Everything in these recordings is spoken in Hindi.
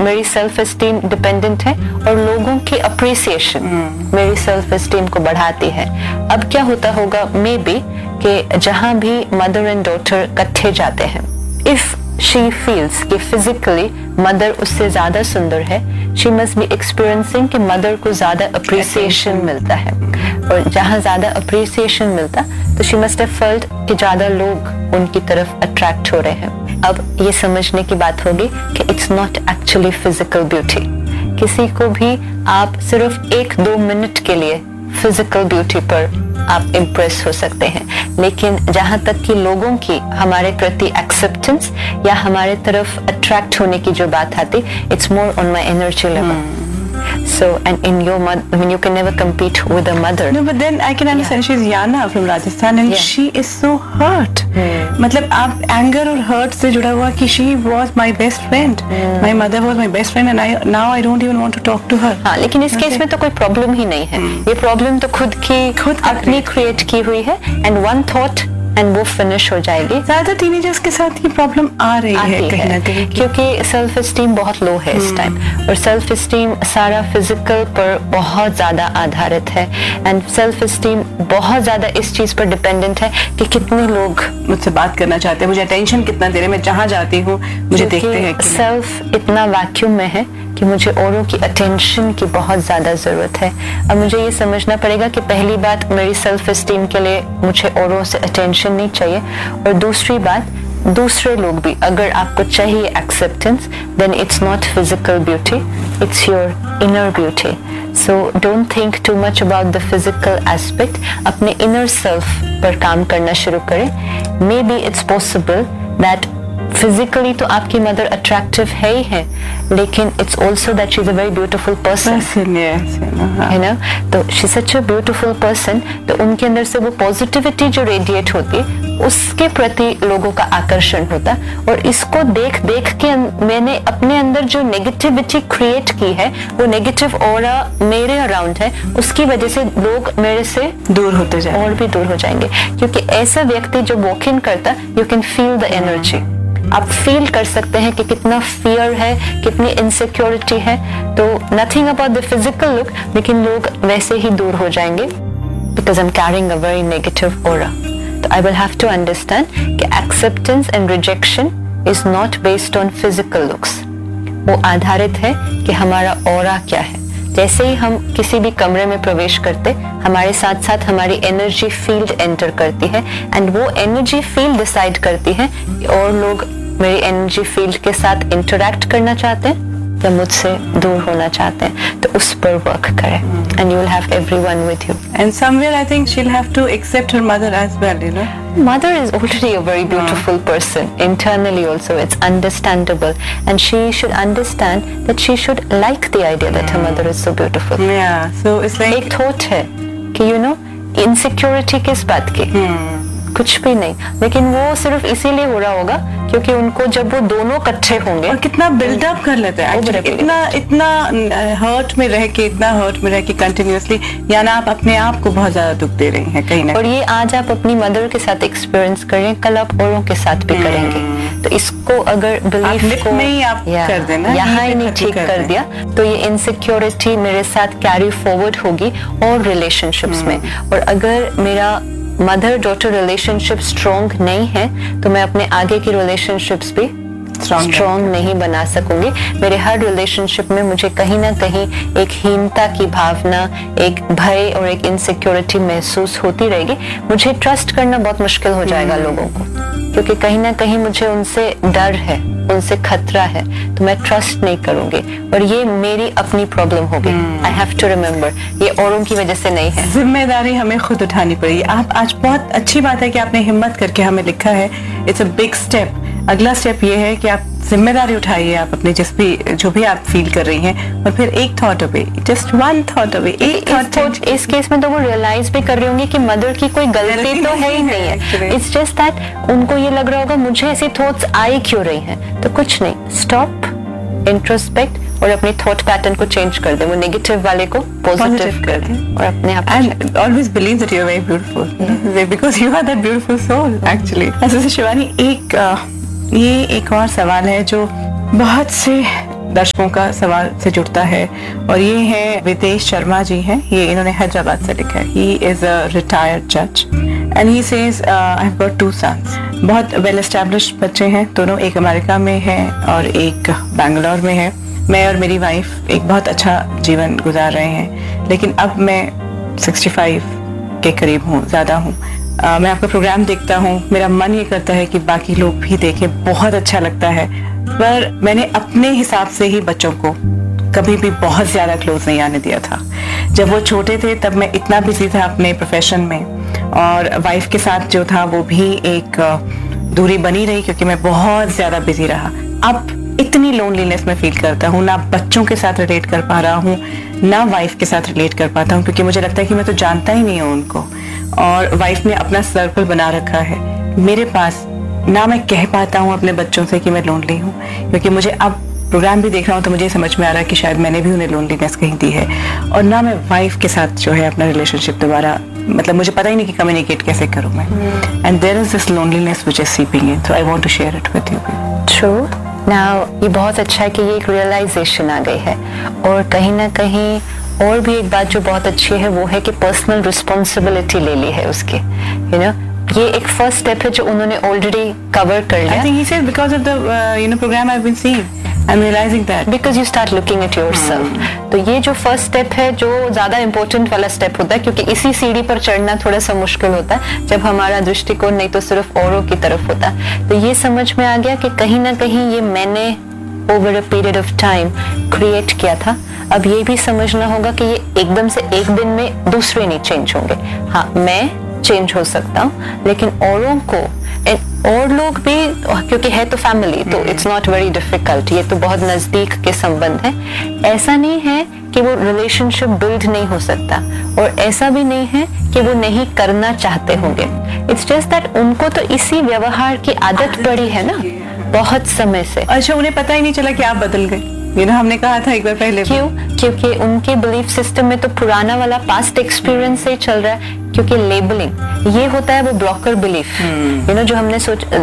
मेरी सेल्फ एस्टीम डिपेंडेंट है और लोगों की अप्रिसिएशन मेरी सेल्फ एस्टीम को बढ़ाती है। अब क्या होता होगा मे बी कि जहां भी मदर एंड डॉटर इकट्ठे जाते हैं, इफ शी फील्स कि फिजिकली मदर उससे ज्यादा सुंदर है, शी मस्ट बी एक्सपीरियंसिंग कि मदर को ज्यादा अप्रिसिएशन मिलता है, और जहां ज्यादा अप्रिसिएशन मिलता तो शी मस्ट हैव फेल्ट कि ज्यादा लोग उनकी तरफ अट्रैक्ट हो रहे हैं। अब ये समझने की बात होगी कि it's not actually physical beauty. किसी को भी आप सिर्फ 1-2 मिनट के लिए फिजिकल ब्यूटी पर आप इम्प्रेस हो सकते हैं, लेकिन जहां तक कि लोगों की हमारे प्रति एक्सेप्टेंस या हमारे तरफ अट्रैक्ट होने की जो बात आती, it's more on my energy level. So, and in your mother, I mean, you can never compete with a mother. No, but then I can understand. She's Yana from Rajasthan, and she is so hurt. मतलब आप anger और hurt से जुड़ा हुआ कि she was my best friend. My mother was my best friend, and now I don't even want to talk to her. हाँ, लेकिन इस केस में तो कोई प्रॉब्लम ही नहीं है. ये प्रॉब्लम तो खुद अपनी क्रिएट की हुई है, and one thought एंड वो फिनिश हो जाएगी. ज्यादा टीनेजर्स के साथ ये प्रॉब्लम आ रही है कहीं ना कहीं, क्योंकि सेल्फ एस्टीम बहुत लो है इस टाइम, और सेल्फ एस्टीम सारा फिजिकल पर बहुत ज्यादा आधारित है, एंड सेल्फ एस्टीम बहुत ज्यादा इस चीज पर डिपेंडेंट है कि कितने लोग मुझसे बात करना चाहते हैं, मुझे अटेंशन कितना दे रहे हैं, मैं जहाँ जाती हूँ मुझे देखते हैं. सेल्फ इतना वैक्यूम में है कि मुझे औरों की अटेंशन की बहुत ज्यादा जरूरत है. अब मुझे ये समझना पड़ेगा कि पहली बात, मेरी सेल्फ एस्टीम के लिए मुझे औरों से अटेंशन नहीं चाहिए, और दूसरी बात, दूसरे लोग भी अगर आपको चाहिए acceptance, then it's not physical beauty, it's your inner beauty. So don't think too much about the physical aspect. अपने इनर सेल्फ पर काम करना शुरू करें. May be it's possible that physically तो आपकी मदर अट्रैक्टिव है ही है, लेकिन it's also that she is a very beautiful person, है ना. तो she is such a beautiful person, तो उनके अंदर से वो पॉजिटिविटी जो रेडिएट होती है उसके प्रति लोगों का आकर्षण होता. और इसको देख देख के मैंने अपने अंदर जो नेगेटिविटी क्रिएट की है, वो नेगेटिव ऑरा मेरे अराउंड है, उसकी वजह से लोग मेरे से दूर होते जाएंगे और भी दूर हो जाएंगे. क्योंकि ऐसा व्यक्ति जो वॉक इन करता, you can feel the energy. आप फील कर सकते हैं कि कितना फियर है, कितनी इनसिक्योरिटी है. तो nothing about the physical look, लेकिन लोग वैसे ही दूर हो जाएंगे because I am carrying a very negative aura. तो I will have to understand कि acceptance and rejection is not based on physical looks. वो आधारित है कि हमारा ऑरा क्या है. जैसे ही हम किसी भी कमरे में प्रवेश करते, हमारे साथ साथ हमारी एनर्जी फील्ड एंटर करती है, एंड वो एनर्जी फील्ड डिसाइड करती है कि और लोग मेरी एनर्जी फील्ड के साथ इंटरैक्ट करना चाहते हैं या मुझसे दूर होना चाहते हैं. तो उस पर वर्क करें, and you will have everyone with you. And somewhere I think she will have to accept her mother as well, you know. Mother is already a very beautiful person internally also. It's understandable, and she should understand that she should like the idea that her mother is so beautiful. Yeah, so it's like एक thought है कि you know insecurity किस बात की, कुछ भी नहीं, लेकिन वो सिर्फ इसीलिए हो रहा होगा क्योंकि उनको जब वो दोनों इकट्ठे होंगे, और कितना बिल्डअप कर लेते हैं इतना हर्ट में रह के कंटिन्यूअसली, या ना आप अपने आप को बहुत ज्यादा दुख दे रही हैं कहीं ना. और ये आज आप अपनी मदर के साथ एक्सपीरियंस करें, कल आप औरों के साथ भी करेंगे. तो इसको अगर बिलीफ को में ही आप कर देना, यहाँ ही नहीं ठीक कर दिया, तो ये इनसिक्योरिटी मेरे साथ कैरी फॉरवर्ड होगी और रिलेशनशिप्स में. और अगर मेरा मदर डॉटर रिलेशनशिप स्ट्रॉन्ग नहीं है, तो मैं अपने आगे की रिलेशनशिप्स भी स्ट्रॉन्ग नहीं बना सकूंगी. मेरे हर रिलेशनशिप में मुझे कहीं ना कहीं एक हीनता की भावना, एक भय और एक इनसिक्योरिटी महसूस होती रहेगी. मुझे ट्रस्ट करना बहुत मुश्किल हो जाएगा लोगों को, क्योंकि कहीं ना कहीं मुझे उनसे डर है, उनसे खतरा है, तो मैं ट्रस्ट नहीं करूंगी. और ये मेरी अपनी प्रॉब्लम होगी. आई हैव टू रिमेम्बर, ये औरों की वजह से नहीं है. जिम्मेदारी हमें खुद उठानी पड़ेगी. आप आज बहुत अच्छी बात है कि आपने हिम्मत करके हमें लिखा है. It's a big step. अगला स्टेप ये है कि आप जिम्मेदारी उठाइए, आप अपने जो भी आप फील कर रही हैं, और फिर एक thought away, just one thought away, एक थॉट. इस केस में तो वो रियलाइज भी कर रही होंगी कि मदर की कोई गलती तो है ही नहीं है. इट्स जस्ट दैट उनको ये लग रहा होगा मुझे ऐसी थॉट्स आई क्यों रही हैं. तो कुछ नहीं, स्टॉप, इंट्रोस्पेक्ट, और अपनी थॉट पैटर्न को चेंज कर दे. वो नेगेटिव वाले को पॉजिटिव कर दे, और अपने आप. And always believe that you are very beautiful, because you are that beautiful soul actually. ऐसे शिवानी, एक और सवाल है जो बहुत से दर्शकों का सवाल से जुड़ता है, और ये है विदेश शर्मा जी हैं, ये इन्होंने हैदराबाद से लिखा है। ही इज अ रिटायर्ड जज and he says I have got 2 sons। बहुत वेल एस्टैब्लिश्ड बच्चे हैं दोनों, एक अमेरिका में है और एक बैंगलोर में है। मैं और मेरी वाइफ एक बहुत अच्छा जीवन गुजार रहे हैं, लेकिन अब मैं 65 के करीब हूँ, ज़्यादा हूँ। मैं आपका प्रोग्राम देखता हूँ, मेरा मन ये करता है कि बाकी लोग भी देखें, बहुत अच्छा लगता है, पर मैंने अपने हिसाब से ही बच्चों को कभी भी बहुत ज़्यादा क्लोज नहीं आने दिया था। जब वो छोटे थे तब मैं इतना बिजी था अपने प्रोफेशन में, और वाइफ के साथ जो था वो भी एक दूरी बनी रही, क्योंकि मैं बहुत ज़्यादा बिजी रहा। अब इतनी लोनलीनेस में फील करता हूँ, ना बच्चों के साथ रिलेट कर पा रहा हूँ, ना वाइफ के साथ रिलेट कर पाता हूँ, क्योंकि मुझे लगता है कि मैं तो जानता ही नहीं हूँ उनको, और वाइफ ने अपना सर्कल बना रखा है मेरे पास। ना मैं कह पाता हूँ अपने बच्चों से कि मैं लोनली हूँ, क्योंकि मुझे अब प्रोग्राम भी देख रहा हूँ तो मुझे समझ में आ रहा है कि शायद मैंने भी उन्हें लोनलीनेस कहीं दी है। और ना मैं वाइफ के साथ जो है अपना रिलेशनशिप दोबारा, मतलब मुझे पता ही नहीं कि कम्युनिकेट कैसे करूँ मैं। And there is this loneliness which is seeping in, so I want to share it with you. True. Now ये बहुत अच्छा है कि ये एक रियलाइजेशन आ गई है, और कहीं ना कहीं और भी एक बात जो बहुत अच्छी है वो है कि पर्सनल रिस्पॉन्सिबिलिटी ले ली है उसकी, यू नो। ये एक फर्स्ट स्टेप है जो उन्होंने ऑलरेडी कवर कर लिया। I think he said because of the program I've been seeing, I'm realizing that because you start looking at yourself। तो ये जो फर्स्ट स्टेप है जो ज्यादा इंपॉर्टेंट वाला स्टेप होता है, क्योंकि इसी सीढ़ी पर चढ़ना थोड़ा सा मुश्किल होता है जब हमारा दृष्टिकोण नहीं तो सिर्फ औरों की तरफ होता है। तो ये समझ में आ गया कि कहीं ना कहीं ये मैंने over a period of time create किया था। अब ये भी समझना होगा कि ये एकदम से एक दिन में दूसरे नहीं चेंज होंगे। हाँ, मैं चेंज हो सकता हूँ, लेकिन औरों को और लोग भी, क्योंकि है तो फैमिली, तो इट्स नॉट वेरी डिफिकल्ट, ये तो बहुत नजदीक के संबंध है। ऐसा नहीं है कि वो रिलेशनशिप बिल्ड नहीं हो सकता, और ऐसा भी नहीं है कि वो नहीं करना चाहते होंगे। इट्स जस्ट दैट उनको तो इसी व्यवहार की आदत पड़ी है ना बहुत समय से। अच्छा, उन्हें पता ही नहीं चला कि आप बदल गए। हमने कहा था एक बार पहले। क्यों? क्योंकि उनके बिलीफ सिस्टम में तो पुराना वाला पास्ट एक्सपीरियंस से ही चल रहा है। क्योंकि लेबलिंग ये होता है वो ब्रोकर बिलीफ, जो हमने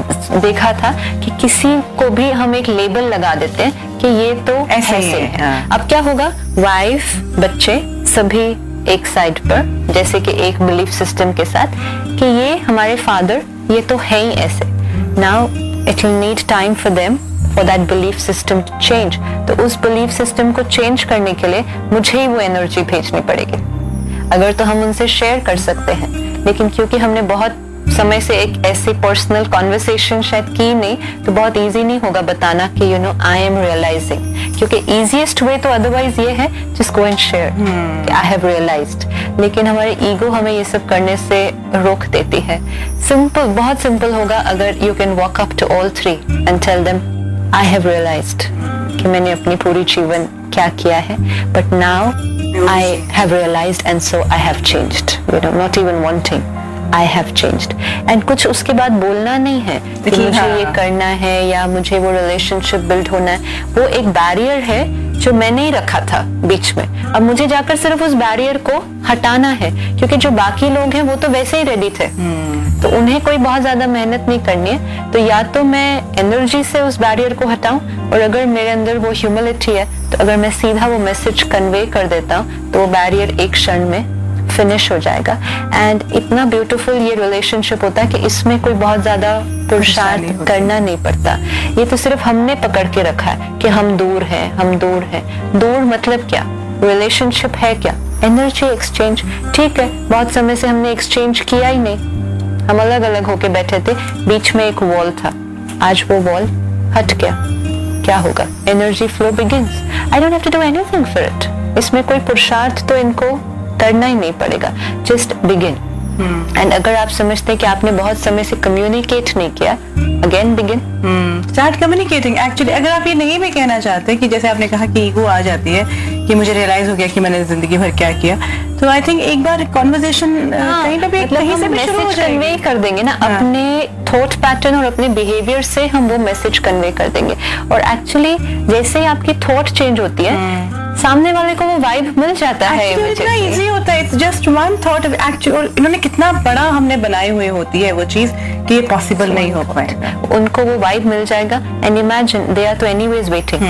देखा था कि किसी को भी हम एक लेबल लगा देते हैं कि ये तो ऐसे है। अब क्या होगा, वाइफ बच्चे सभी एक साइड पर, जैसे कि एक बिलीफ सिस्टम के साथ कि ये हमारे फादर ये तो है ही ऐसे। Now it will need time for them for that belief system to change। तो उस belief system को change करने के लिए मुझे ही वो एनर्जी भेजनी पड़ेगी। अगर तो हम उनसे शेयर कर सकते हैं, लेकिन क्योंकि हमने बहुत समय से एक ऐसी पर्सनल कॉन्वर्सेशन शायद की नहीं, तो बहुत इजी नहीं होगा बताना कि आई एम रियलाइजिंग, क्योंकि इजीएस्ट वे तो अदरवाइज ये है जस्ट गो एंड शेयर कि आई हैव रियलाइज्ड। लेकिन हमारे ईगो हमें ये सब करने से रोक देती है। सिंपल, बहुत सिंपल होगा अगर you can walk up to all three and tell them I have realized कि मैंने अपनी पूरी जीवन क्या किया है, but now I have realized and so I have changed, not even wanting, I have changed। and कुछ उसके बाद बोलना नहीं है कि मुझे ये करना है या मुझे वो रिलेशनशिप बिल्ड होना है। वो एक बैरियर है जो मैंने ही रखा था बीच में। अब मुझे जाकर सिर्फ उस बैरियर को हटाना है, क्योंकि जो बाकी लोग हैं वो तो वैसे ही रेडी थे, तो उन्हें कोई बहुत ज्यादा मेहनत नहीं करनी है। तो या तो मैं एनर्जी से उस बैरियर को हटाऊं, और अगर मेरे अंदर वो ह्यूमिलिटी है तो अगर मैं सीधा वो मैसेज कन्वे कर देता हूं तो वो बैरियर एक क्षण में फिनिश हो जाएगा। एंड इतना ब्यूटीफुल ये रिलेशनशिप होता है कि इसमें कोई बहुत ज्यादा पुरुषार्थ करना नहीं पड़ता। ये तो सिर्फ हमने पकड़ के रखा है कि हम दूर हैं, हम दूर हैं। दूर मतलब क्या? रिलेशनशिप है क्या? Energy exchange. ठीक है, बहुत समय से हमने एक्सचेंज किया ही नहीं, हम अलग अलग होके बैठे थे, बीच में एक वॉल था, आज वो वॉल हट गया, क्या होगा? Energy flow begins. I don't have to do anything for it. इसमें कोई पुरुषार्थ तो इनको करना ही नहीं पड़ेगा, जस्ट बिगिन। एंड अगर आप समझते हैं कि आपने बहुत समय से कम्युनिकेट नहीं किया, again begin, start communicating. Actually अगर आप ये नहीं भी कहना चाहते कि जैसे आपने कहा कि ईगो आ जाती है कि मुझे रियलाइज हो गया कि मैंने जिंदगी भर क्या किया, तो आई थिंक एक बार कन्वर्सेशन कहीं ना कहीं से भी शुरू हो जाएगी, कन्वे कर देंगे ना। अपने थॉट पैटर्न और अपने बिहेवियर से हम वो मैसेज कन्वे कर देंगे। और एक्चुअली जैसे ही आपकी थॉट चेंज होती है सामने वाले को वो वाइब मिल जाता है Actually, इतना immediately। इजी होता है, it's just one thought of actual. इन्होंने कितना बड़ा हमने बनाए हुए होती है वो चीज कि ये पॉसिबल नहीं हो पाएगा। उनको वो वाइब मिल जाएगा एंड इमेजिन दे आर तो एनीवेज वेटिंग,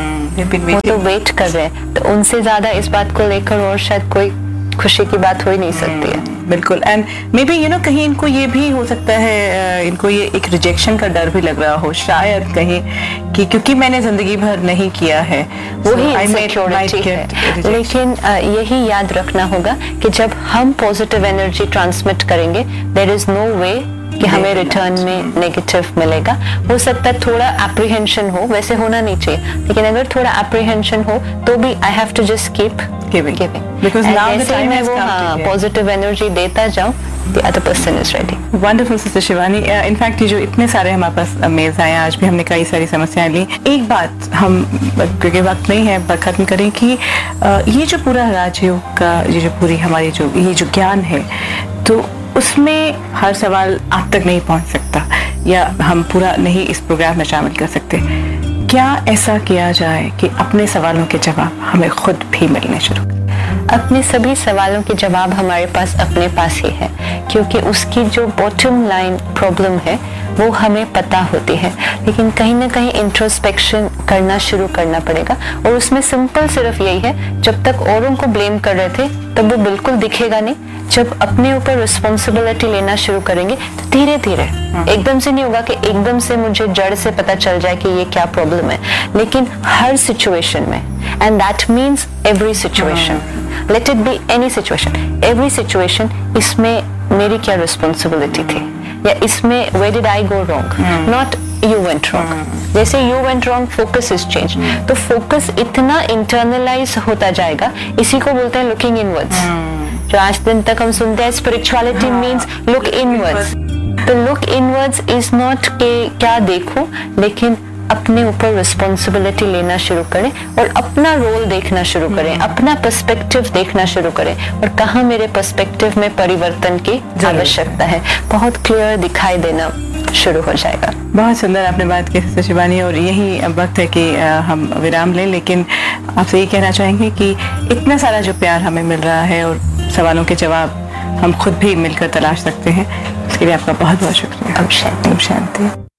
वो तो वेट कर रहे हैं, तो उनसे ज्यादा इस बात को लेकर और शायद कोई खुशी की बात हो ही नहीं सकती है। बिल्कुल। एंड मे बी कहीं इनको ये भी हो सकता है, इनको ये एक रिजेक्शन का डर भी लग रहा हो शायद कहीं, कि क्योंकि मैंने जिंदगी भर नहीं किया है, वही I might इनसिक्योरिटी है। get rejection। लेकिन यही याद रखना होगा कि जब हम पॉजिटिव एनर्जी ट्रांसमिट करेंगे देयर इज नो वे कि हमें रिटर्न में नेगेटिव मिलेगा। हो सकता है थोड़ा एप्रीहेंशन हो, वैसे होना नहीं चाहिए, लेकिन अगर थोड़ा एप्रीहेंशन हो तो भी I have to just keep Giving. Because And now the जैसे ही time मैं has वो come to give. Positive energy देता जाऊं, the other person is ready। Wonderful sister Shivani. In fact ये जो इतने सारे हमारे पास मेल्स आए हैं, आज भी हमने कई सारी समस्याएं ली। एक बात हम, क्योंकि वक्त नहीं है, पर खत्म करें कि ये जो पूरा राजयोग का ये जो पूरी हमारी ये जो ज्ञान है, तो उसमें हर सवाल आप तक नहीं पहुंच सकता, या हम पूरा नहीं इस प्रोग्राम में शामिल कर सकते। क्या ऐसा किया जाए कि अपने सवालों के जवाब हमें खुद भी मिलने शुरू? अपने सभी सवालों के जवाब हमारे पास अपने पास ही है, क्योंकि उसकी जो बॉटम लाइन प्रॉब्लम है वो हमें पता होती है, लेकिन कहीं ना कहीं इंट्रोस्पेक्शन करना शुरू करना पड़ेगा। और उसमें सिंपल सिर्फ यही है, जब तक औरों को ब्लेम कर रहे थे तब वो बिल्कुल दिखेगा नहीं। जब अपने ऊपर रिस्पॉन्सिबिलिटी लेना शुरू करेंगे तो धीरे धीरे, एकदम से नहीं होगा कि एकदम से मुझे जड़ से पता चल जाए कि ये क्या प्रॉब्लम है, लेकिन हर सिचुएशन में, and that means every situation, let it be any situation, every situation, इसमें मेरी क्या रिस्पॉन्सिबिलिटी थी, या इसमें where did I go wrong, not you went wrong। जैसे you went wrong, focus is changed, तो focus इतना internalize होता जाएगा, इसी को बोलते हैं looking inwards। जो आज दिन तक हम सुनते हैं spirituality means look inwards, तो look inwards is not के क्या देखो, लेकिन अपने ऊपर रिस्पॉन्सिबिलिटी लेना शुरू करें और अपना रोल देखना शुरू करें, अपना पर्सपेक्टिव देखना शुरू करें, और कहाँ मेरे पर्सपेक्टिव में परिवर्तन की आवश्यकता है, बहुत क्लियर दिखाई देना शुरू हो जाएगा। बहुत सुंदर आपने बात की सिस्टर शिवानी, और यही वक्त है कि हम विराम लें, लेकिन आपसे ये कहना चाहेंगे कि इतना सारा जो प्यार हमें मिल रहा है और सवालों के जवाब हम खुद भी मिलकर तलाश सकते हैं, इसके लिए आपका बहुत बहुत शुक्रिया। अब शांति। शांति।